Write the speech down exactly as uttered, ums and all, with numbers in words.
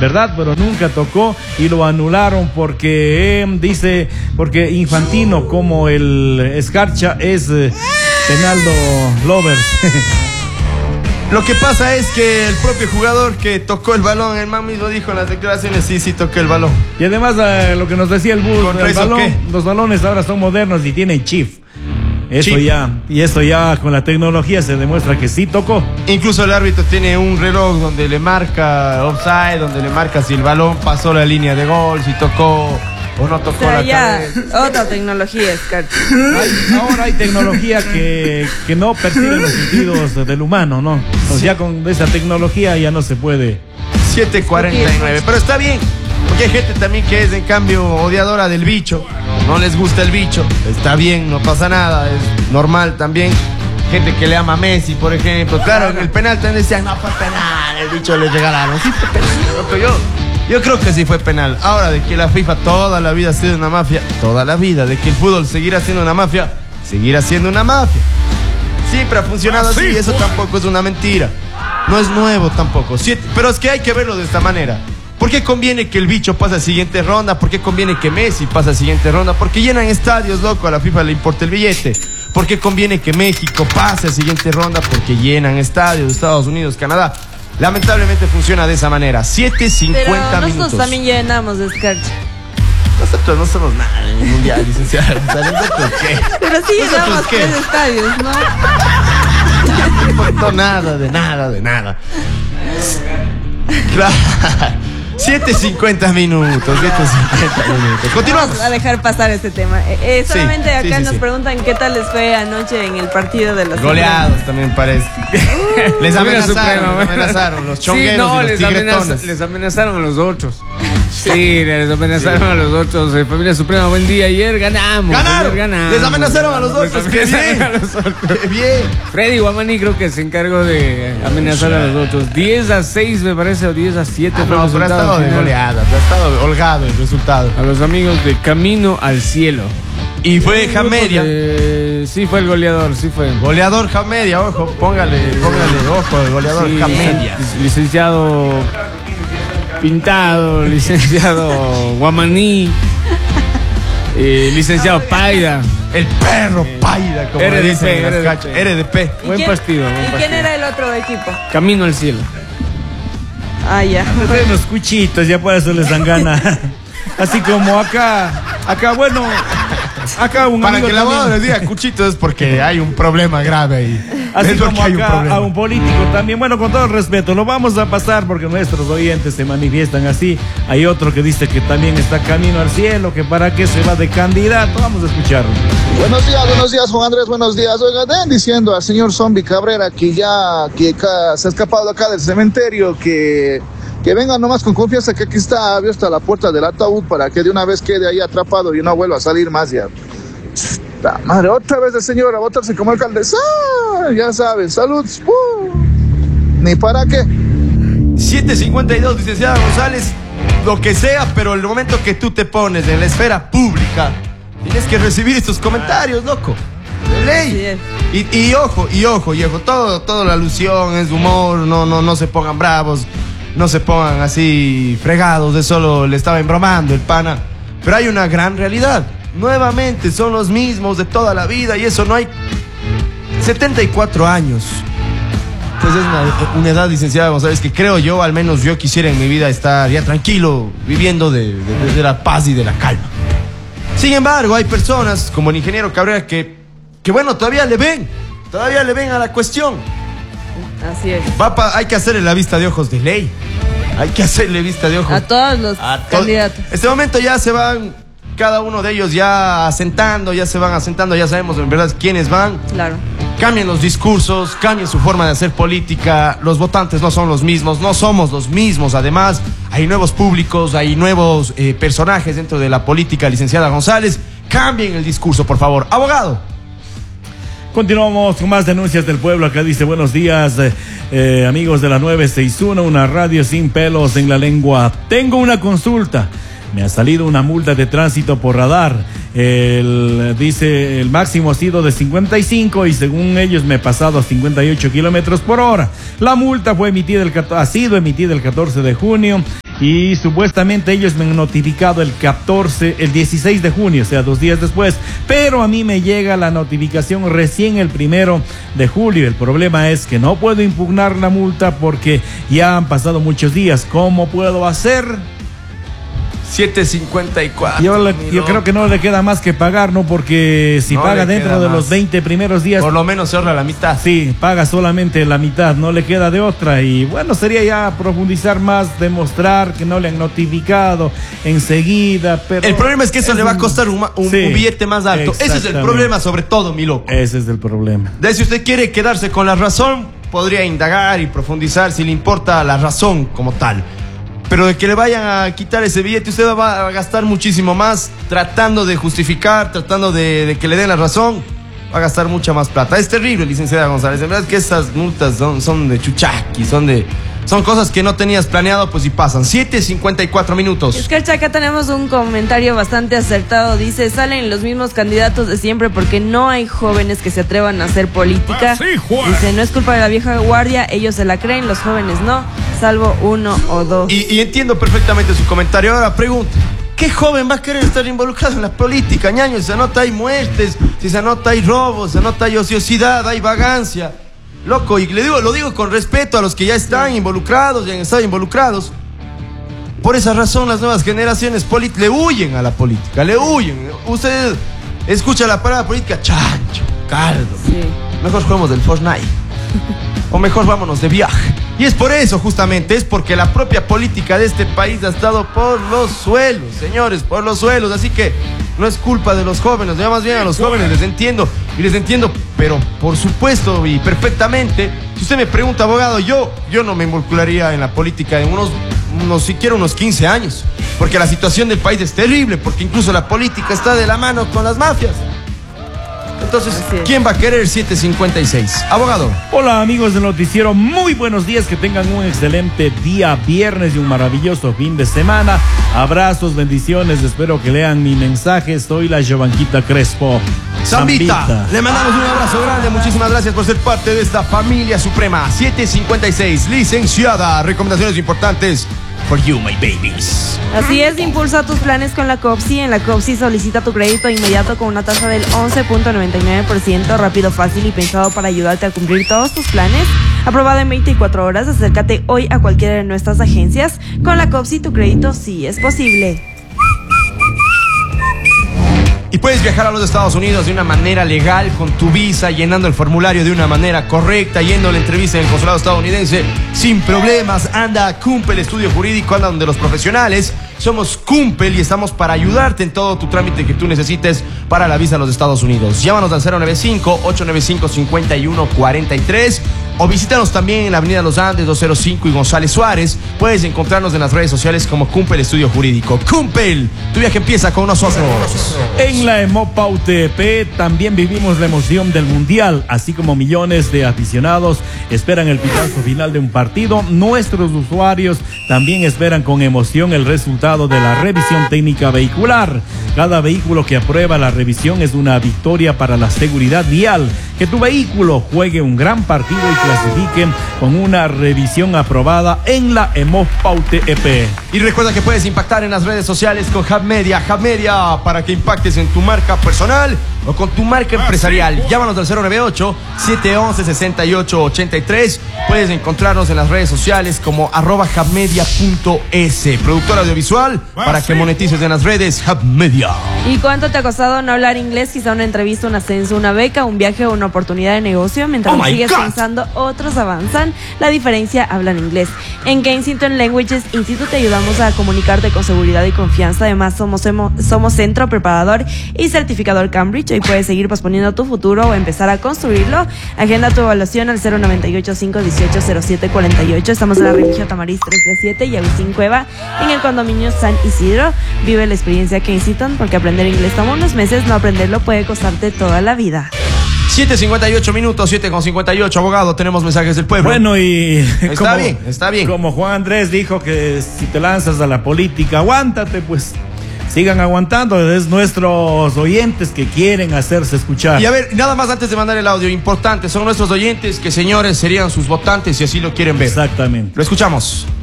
verdad, pero nunca tocó y lo anularon porque eh, dice, porque Infantino como el Escarcha es eh, Penaldo Lovers. Lo que pasa es que el propio jugador que tocó el balón, el man mismo dijo en las declaraciones, sí, sí toqué el balón. Y además eh, lo que nos decía el bus, el balón, los balones ahora son modernos y tienen chip. Eso chip. ya, y eso ya con la tecnología se demuestra que sí tocó. Incluso el árbitro tiene un reloj donde le marca offside, donde le marca si el balón pasó la línea de gol, si tocó o no tocó, o sea, la ya cabeza. Otra tecnología, Escarcha. Hay, ahora hay tecnología que, que no percibe los sentidos del humano, ¿no? Entonces sí. Ya con esa tecnología ya no se puede. siete cuarenta y nueve, pero está bien, porque hay gente también que es en cambio odiadora del bicho, no les gusta el bicho, está bien, no pasa nada, es normal también. Gente que le ama a Messi, por ejemplo, claro, en el penal también decían, no fue penal, el bicho le regalaron, sí fue penal, pero yo... Yo creo que sí fue penal. Ahora, de que la FIFA toda la vida ha sido una mafia, toda la vida, de que el fútbol seguirá siendo una mafia, seguirá siendo una mafia. Siempre ha funcionado así, y eso tampoco es una mentira. No es nuevo tampoco. Siete, pero es que hay que verlo de esta manera. ¿Por qué conviene que el bicho pase a siguiente ronda? ¿Por qué conviene que Messi pase a siguiente ronda? Porque llenan estadios, loco, a la FIFA le importa el billete. ¿Por qué conviene que México pase a siguiente ronda? Porque llenan estadios, Estados Unidos, Canadá. Lamentablemente funciona de esa manera. siete cincuenta minutos. Nosotros también llenamos de Escarcha. Nosotros no somos nada en el mundial, licenciado. ¿Nosotros qué? Pero sí llenamos tres estadios, ¿no? No importó nada, de nada, de nada. Claro. siete cincuenta minutos, siete cincuenta minutos. Continuamos. Vamos a dejar pasar este tema. Eh, eh, solamente sí, acá sí, sí, nos sí. preguntan qué tal les fue anoche en el partido de los goleados tigres. También parece. Uh, les amenazaron, les amenazaron los chongueros sí, no, y los les, amenaz les amenazaron a los otros. Sí, les amenazaron sí. a los otros. Eh, Familia Suprema, buen día. Ayer ganamos. Ganaron. Ayer ganamos. Les amenazaron a los otros. Qué bien. A los otros. Qué bien. Freddy Guamani creo que se encargó de amenazar a los otros. diez a seis me parece, o diez a siete. Ah, no, pero ha estado de goleada, ha estado holgado el resultado. A los amigos de Camino al Cielo. Y fue Jamedia. De... Sí, fue el goleador, sí fue. Goleador Jamedia, ojo, póngale, póngale, ojo, el goleador sí, Jamedia. Licenciado Pintado, licenciado Guamaní, eh, licenciado Paida. El perro Paida, como R D P, dicen R D P. R D P. Buen quién, partido. Buen ¿Y partido. quién era el otro equipo? Camino al Cielo. Ah, ya. De unos cuchitos, ya por eso les dan gana. Así como acá, acá, bueno, acá un Para amigo que el abogado les diga cuchitos es porque hay un problema grave ahí. Así es como hay un acá a un político también, bueno, con todo el respeto, lo vamos a pasar porque nuestros oyentes se manifiestan así. Hay otro que dice que también está camino al cielo, que para qué se va de candidato. Vamos a escucharlo. Buenos días, buenos días, Juan Andrés, buenos días. Oiga, den diciendo al señor Zombie Cabrera que ya que acá, se ha escapado acá del cementerio, que... Que venga nomás con confianza que aquí está abierta la puerta del ataúd para que de una vez quede ahí atrapado y no vuelva a salir más ya. La madre, otra vez el señor a votarse como alcalde. ¡Ah! Ya saben, salud. ¡Uh! Ni para qué. siete cincuenta y dos, licenciada González, lo que sea, pero el momento que tú te pones en la esfera pública, tienes que recibir estos comentarios, loco. De ley. Y, y ojo, y ojo, y ojo, todo, toda la alusión es humor, no, no, no se pongan bravos. No se pongan así fregados, de solo le estaba embromando el pana. Pero hay una gran realidad. Nuevamente son los mismos de toda la vida y eso no hay... setenta y cuatro años. Pues es una, una edad, licenciada González, que creo yo, al menos yo quisiera en mi vida estar ya tranquilo, viviendo de, de, de la paz y de la calma. Sin embargo, hay personas como el ingeniero Cabrera que, que bueno, todavía le ven, todavía le ven a la cuestión. Así es. Va pa, hay que hacerle la vista de ojos de ley. Hay que hacerle vista de ojos. A todos los a candidatos. En este momento ya se van, cada uno de ellos ya asentando, ya se van asentando, ya sabemos en verdad quiénes van. Claro. Cambien los discursos, cambien su forma de hacer política. Los votantes no son los mismos, no somos los mismos. Además, hay nuevos públicos, hay nuevos eh, personajes dentro de la política, licenciada González. Cambien el discurso, por favor. Abogado. Continuamos con más denuncias del pueblo. Acá dice, buenos días, eh, eh, amigos de la nueve seis uno, una radio sin pelos en la lengua. Tengo una consulta. Me ha salido una multa de tránsito por radar. El, dice, el máximo ha sido de cincuenta y cinco y según ellos me he pasado a cincuenta y ocho kilómetros por hora. La multa fue emitida el, ha sido emitida el catorce de junio y supuestamente ellos me han notificado el catorce, el dieciséis de junio, o sea, dos días después, pero a mí me llega la notificación recién el primero de julio. El problema es que no puedo impugnar la multa porque ya han pasado muchos días. ¿Cómo puedo hacer? siete cincuenta y cuatro. Yo, le, yo creo que no le queda más que pagar, ¿no? Porque si no paga dentro de más. los veinte primeros días, por lo menos se ahorra la mitad. Sí, paga solamente la mitad, no le queda de otra. Y bueno, sería ya profundizar más, demostrar que no le han notificado enseguida. Pero el problema es que eso es le va a costar un, un, sí, un billete más alto. Ese es el problema, sobre todo, mi loco. Ese es el problema. De si usted quiere quedarse con la razón, podría indagar y profundizar si le importa la razón como tal. Pero de que le vayan a quitar ese billete, usted va a gastar muchísimo más tratando de justificar, tratando de, de que le den la razón, va a gastar mucha más plata. Es terrible, licenciada González. En verdad es que esas multas son, son de chuchaqui, son de... Son cosas que no tenías planeado, pues y pasan. siete cincuenta y cuatro minutos. Es que acá tenemos un comentario bastante acertado. Dice, salen los mismos candidatos de siempre porque no hay jóvenes que se atrevan a hacer política. Ah, sí, dice, no es culpa de la vieja guardia, ellos se la creen, los jóvenes no, salvo uno o dos. Y, y entiendo perfectamente su comentario. Ahora pregunto, ¿qué joven va a querer estar involucrado en la política, ñaño? Si se nota hay muertes, si se nota hay robos, se nota hay ociosidad, hay vagancia. Loco, y le digo, lo digo con respeto a los que ya están involucrados, ya han estado involucrados. Por esa razón las nuevas generaciones polit le huyen a la política, le huyen. Usted escucha la palabra política, chancho, caldo. Sí. Mejor juguemos del Fortnite. O mejor vámonos de viaje. Y es por eso justamente, es porque la propia política de este país ha estado por los suelos, señores, por los suelos. Así que no es culpa de los jóvenes, ya más bien a los jóvenes les entiendo, y les entiendo, pero por supuesto y perfectamente, si usted me pregunta, abogado, yo, yo no me involucraría en la política en unos, unos, siquiera unos quince años, porque la situación del país es terrible, porque incluso la política está de la mano con las mafias. Entonces, ¿quién va a querer siete cincuenta y seis? Abogado. Hola amigos del noticiero, muy buenos días, que tengan un excelente día viernes y un maravilloso fin de semana. Abrazos, bendiciones, espero que lean mi mensaje. Soy la Giovanquita Crespo. Zambita, le mandamos un abrazo grande, muchísimas gracias por ser parte de esta familia suprema. siete cincuenta y seis, licenciada, recomendaciones importantes for you, my babies. Así es, impulsa tus planes con la COPSI. En la COPSI solicita tu crédito inmediato con una tasa del once punto noventa y nueve por ciento, rápido, fácil y pensado para ayudarte a cumplir todos tus planes. Aprobado en veinticuatro horas, acércate hoy a cualquiera de nuestras agencias. Con la COPSI tu crédito sí es posible. Y puedes viajar a los Estados Unidos de una manera legal con tu visa, llenando el formulario de una manera correcta, yendo a la entrevista en el consulado estadounidense sin problemas. Anda a Cumpel Estudio Jurídico, anda donde los profesionales. Somos Cumpel y estamos para ayudarte en todo tu trámite que tú necesites para la visa a los Estados Unidos. Llámanos al cero nueve cinco, ocho nueve cinco, cinco uno cuatro tres o visítanos también en la avenida Los Andes doscientos cinco y González Suárez. Puedes encontrarnos en las redes sociales como Cumpel Estudio Jurídico. Cumpel, tu viaje empieza con nosotros. En la Emopa U T P también vivimos la emoción del Mundial, así como millones de aficionados esperan el pitazo final de un partido. Nuestros usuarios también esperan con emoción el resultado de la revisión técnica vehicular. Cada vehículo que aprueba la revisión es una victoria para la seguridad vial. Que tu vehículo juegue un gran partido y clasifique con una revisión aprobada en la Emopa U T P. Y recuerda que puedes impactar en las redes sociales con Hub Media. Hub Media, para que impactes en tu marca personal o con tu marca empresarial. Llámanos al cero nueve ocho, siete uno uno, seis ocho ocho tres. Puedes encontrarnos en las redes sociales como arroba hubmedia punto es. Productora audiovisual para que monetices en las redes. Hub Media. ¿Y cuánto te ha costado no hablar inglés? Quizá una entrevista, un ascenso, una beca, un viaje o una oportunidad de negocio. Mientras Oh my sigues God. pensando, otros avanzan. La diferencia, hablan inglés. En Kensington Languages Institute te ayudamos a comunicarte con seguridad y confianza. Además, somos, somos centro preparador y certificador Cambridge. Hoy puedes seguir posponiendo tu futuro o empezar a construirlo. Agenda tu evaluación al cero nueve ocho, cinco uno ocho, cero siete cuatro ocho. Estamos en la Remigio Tamariz trescientos treinta y siete y Agustín Cueva en el condominio San Isidro. Vive la experiencia Kensington, porque aprender inglés toma unos meses, no aprenderlo puede costarte toda la vida. siete cincuenta y ocho minutos, siete con cincuenta y ocho, abogado, tenemos mensajes del pueblo. Bueno, y Está como, bien, está bien. Como Juan Andrés dijo que si te lanzas a la política, aguántate, pues sigan aguantando. Es nuestros oyentes que quieren hacerse escuchar. Y a ver, nada más antes de mandar el audio, importante, son nuestros oyentes que, señores, serían sus votantes si así lo quieren ver. Exactamente. Lo escuchamos.